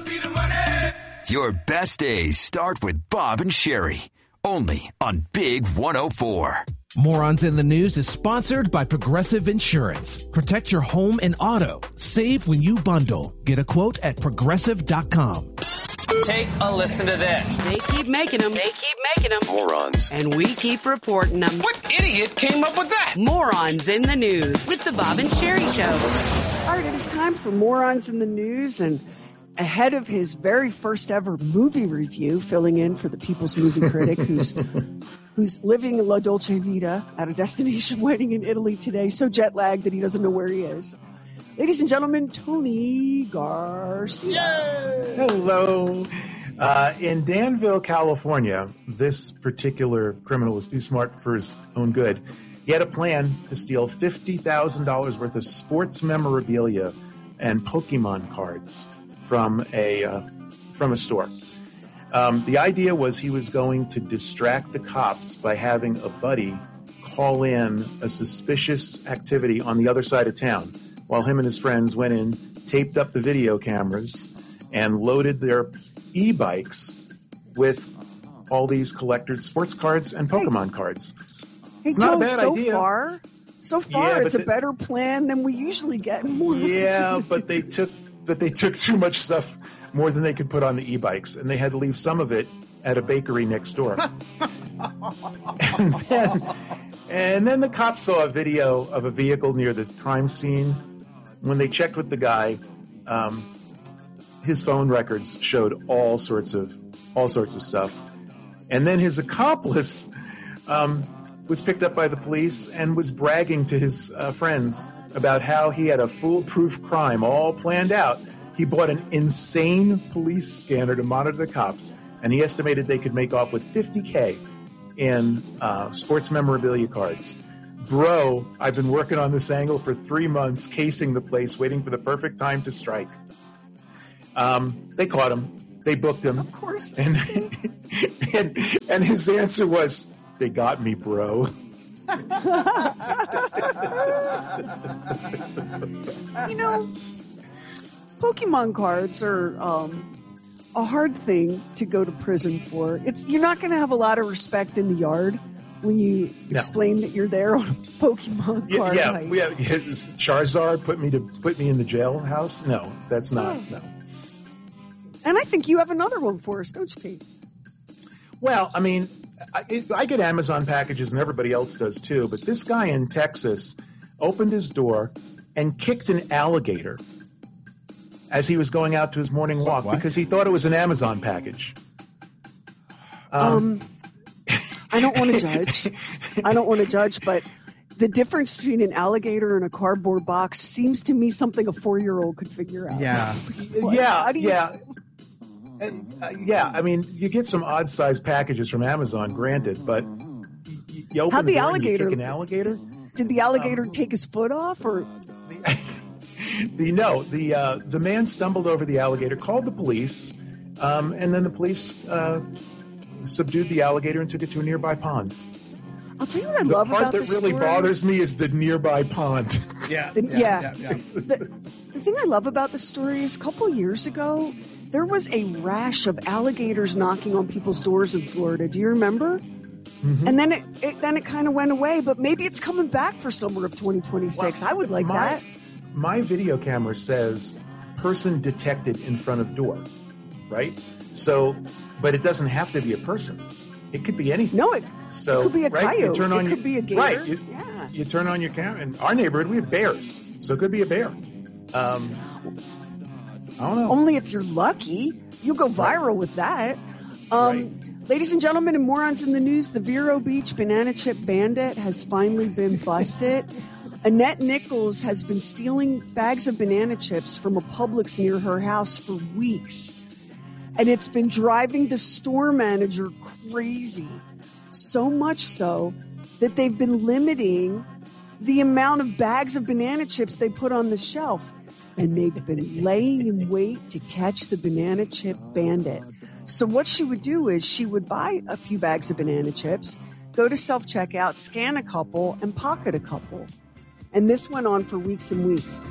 Your best days start with Bob and Sherry. Only on Big 104. Morons in the News is sponsored by Progressive Insurance. Protect your home and auto. Save when you bundle. Get a quote at progressive.com. Take a listen to this. They keep making them. Morons. And we keep reporting them. What idiot came up with that? Morons in the News with the Bob and Sherry Show. All right, it is time for Morons in the News, and ahead of his very first ever movie review, filling in for the People's Movie Critic, who's living La Dolce Vita at a destination wedding in Italy today, so jet lagged that he doesn't know where he is. Ladies and gentlemen, Tony Garcia. Yay! Hello. In Danville, California, this particular criminal was too smart for his own good. He had a plan to steal $50,000 worth of sports memorabilia and Pokemon cards from a store. The idea was he was going to distract the cops by having a buddy call in a suspicious activity on the other side of town, while him and his friends went in, taped up the video cameras, and loaded their e-bikes with all these collected sports cards and Pokemon cards. Hey, it's not a bad so idea. So far, it's a better plan than we usually get. Yeah, but they took too much stuff, more than they could put on the e-bikes, and they had to leave some of it at a bakery next door. and then the cops saw a video of a vehicle near the crime scene. When they checked with the guy, his phone records showed all sorts of stuff. And then his accomplice was picked up by the police and was bragging to his friends about how he had a foolproof crime all planned out. He bought an insane police scanner to monitor the cops, and he estimated they could make off with $50K in sports memorabilia cards. Bro, I've been working on this angle for 3 months, casing the place, waiting for the perfect time to strike. They caught him. They booked him. Of course. And his answer was, "They got me, bro." You know, Pokemon cards are a hard thing to go to prison for. You're not going to have a lot of respect in the yard when you explain that you're there on a Pokemon card. Yeah. Charizard put me in the jailhouse. No, that's not. No. And I think you have another one for us, don't you, Tate? Well, I mean, I get Amazon packages, and everybody else does too. But this guy in Texas opened his door and kicked an alligator as he was going out to his morning walk because he thought it was an Amazon package. I don't want to judge. But the difference between an alligator and a cardboard box seems to me something a 4-year-old could figure out. Yeah. Yeah, I mean, you get some odd-sized packages from Amazon, granted, but you open the door and you kick an alligator? Did the alligator take his foot off, or? The man stumbled over the alligator, called the police, and then the police subdued the alligator and took it to a nearby pond. I'll tell you what I love about this story. The part that really bothers me is the nearby pond. The thing I love about this story is a couple of years ago, there was a rash of alligators knocking on people's doors in Florida. Do you remember? Mm-hmm. And then it kind of went away, but maybe it's coming back for summer of 2026. Well, I would like that. My video camera says person detected in front of door, right? So, but it doesn't have to be a person. It could be anything. No, it could be a coyote. It could be a gator. Right. You turn on your camera. In our neighborhood, we have bears. So it could be a bear. I don't know. Only if you're lucky. You'll go viral with that. Ladies and gentlemen, and Morons in the News, the Vero Beach banana chip bandit has finally been busted. Annette Nichols has been stealing bags of banana chips from a Publix near her house for weeks. And it's been driving the store manager crazy. So much so that they've been limiting the amount of bags of banana chips they put on the shelf. And they've been laying in wait to catch the banana chip bandit. So what she would do is she would buy a few bags of banana chips, go to self-checkout, scan a couple, and pocket a couple. And this went on for weeks and weeks.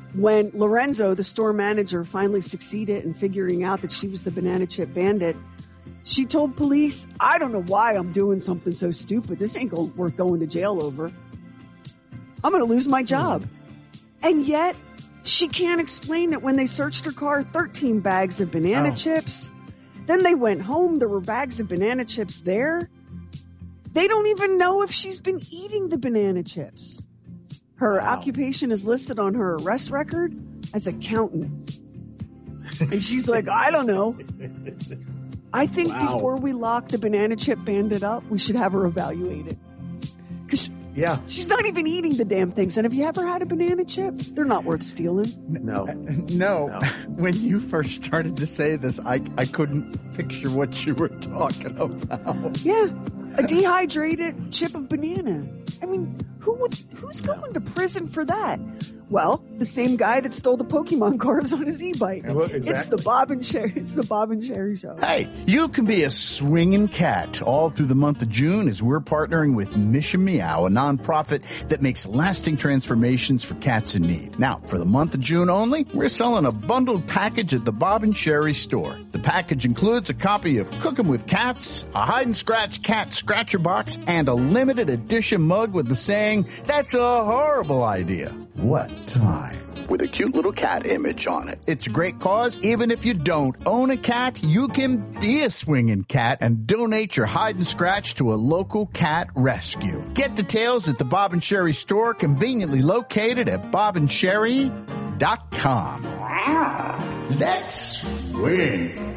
When Lorenzo, the store manager, finally succeeded in figuring out that she was the banana chip bandit, she told police, "I don't know why I'm doing something so stupid. This ain't worth going to jail over. I'm going to lose my job." And yet, she can't explain that when they searched her car, 13 bags of banana chips. Then they went home. There were bags of banana chips there. They don't even know if she's been eating the banana chips. Her occupation is listed on her arrest record as accountant. And she's like, "I don't know." I think before we lock the banana chip bandit up, we should have her evaluated. Because she's not even eating the damn things. And have you ever had a banana chip? They're not worth stealing. No. When you first started to say this, I couldn't picture what you were talking about. Yeah, a dehydrated chip of banana. I mean, who's going to prison for that? Well, the same guy that stole the Pokemon cards on his e-bike. Exactly. It's the Bob and Sherry. It's the Bob and Sherry Show. Hey, you can be a swinging cat all through the month of June as we're partnering with Mission Meow, a nonprofit that makes lasting transformations for cats in need. Now, for the month of June only, we're selling a bundled package at the Bob and Sherry store. The package includes a copy of Cookin' with Cats, a hide-and-scratch cat scratcher box, and a limited edition mug with the saying, "That's a horrible idea." What time? With a cute little cat image on it. It's a great cause. Even if you don't own a cat, you can be a swinging cat and donate your hide and scratch to a local cat rescue. Get details at the Bob and Sherry store, conveniently located at bobandsherry.com. Let's swing.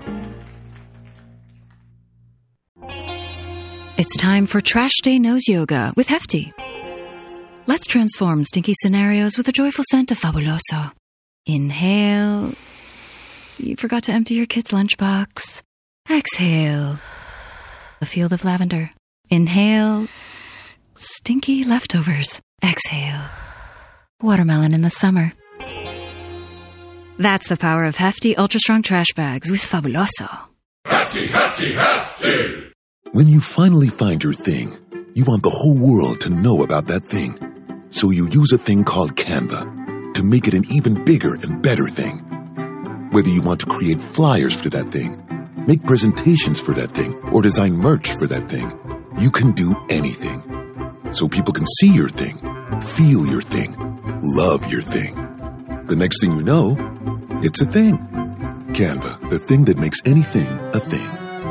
It's time for Trash Day Nose Yoga with Hefty. Let's transform stinky scenarios with a joyful scent of Fabuloso. Inhale. You forgot to empty your kid's lunchbox. Exhale. A field of lavender. Inhale. Stinky leftovers. Exhale. Watermelon in the summer. That's the power of Hefty Ultra Strong Trash Bags with Fabuloso. Hefty, Hefty, Hefty! When you finally find your thing, you want the whole world to know about that thing. So you use a thing called Canva to make it an even bigger and better thing. Whether you want to create flyers for that thing, make presentations for that thing, or design merch for that thing, you can do anything. So people can see your thing, feel your thing, love your thing. The next thing you know, it's a thing. Canva, the thing that makes anything a thing.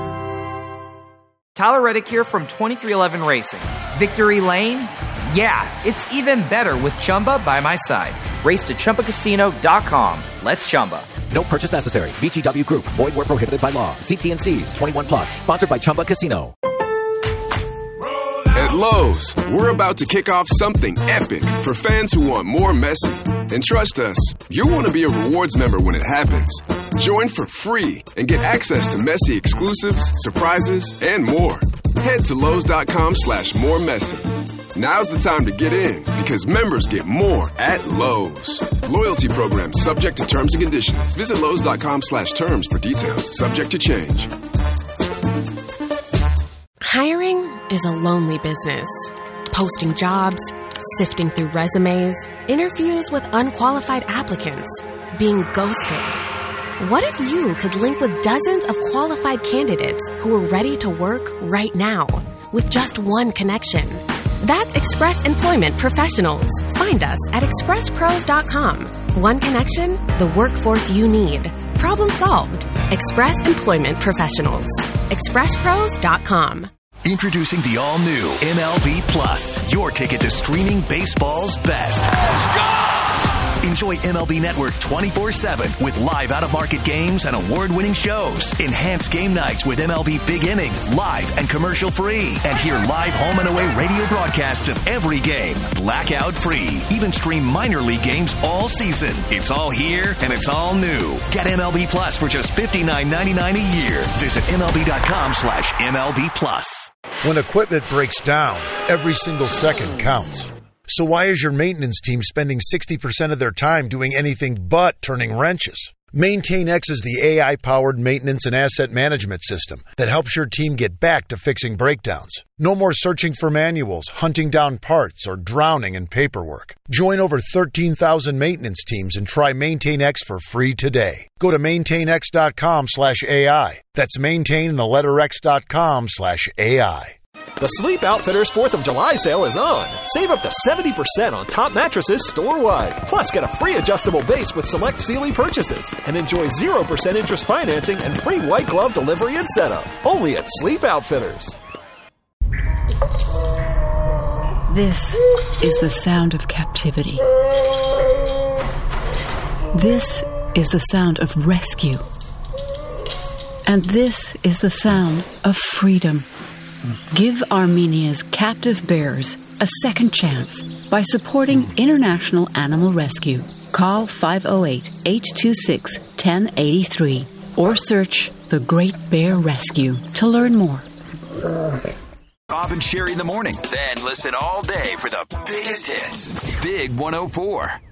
Tyler Reddick here from 2311 Racing. Victory Lane? Yeah, it's even better with Chumba by my side. Race to ChumbaCasino.com. Let's Chumba. No purchase necessary. VGW Group. Void where prohibited by law. See T&Cs. 21 plus. Sponsored by Chumba Casino. At Lowe's, we're about to kick off something epic for fans who want more Messi. And trust us, you'll want to be a rewards member when it happens. Join for free and get access to Messi exclusives, surprises, and more. Head to Lowe's.com/moremessy. Now's the time to get in because members get more at Lowe's. Loyalty program subject to terms and conditions. Visit Lowe's.com/terms for details. Subject to change. Hiring is a lonely business. Posting jobs, sifting through resumes, interviews with unqualified applicants, being ghosted. What if you could link with dozens of qualified candidates who are ready to work right now with just one connection? That's Express Employment Professionals. Find us at expresspros.com. One connection, the workforce you need. Problem solved. Express Employment Professionals. expresspros.com. Introducing the all-new MLB Plus, your ticket to streaming baseball's best. Let's go! Enjoy MLB Network 24/7 with live out-of-market games and award-winning shows. Enhance game nights with MLB Big Inning, live and commercial-free. And hear live home and away radio broadcasts of every game, blackout-free. Even stream minor league games all season. It's all here and it's all new. Get MLB Plus for just $59.99 a year. Visit MLB.com/MLB Plus. When equipment breaks down, every single second counts. So why is your maintenance team spending 60% of their time doing anything but turning wrenches? MaintainX is the AI-powered maintenance and asset management system that helps your team get back to fixing breakdowns. No more searching for manuals, hunting down parts, or drowning in paperwork. Join over 13,000 maintenance teams and try MaintainX for free today. Go to maintainx.com/AI. That's maintain.x.com/AI. The Sleep Outfitters 4th of July sale is on. Save up to 70% on top mattresses store-wide. Plus, get a free adjustable base with select Sealy purchases. And enjoy 0% interest financing and free white glove delivery and setup. Only at Sleep Outfitters. This is the sound of captivity. This is the sound of rescue. And this is the sound of freedom. Give Armenia's captive bears a second chance by supporting International Animal Rescue. Call 508-826-1083 or search The Great Bear Rescue to learn more. Bob and Sherry in the morning. Then listen all day for the biggest hits. Big 104.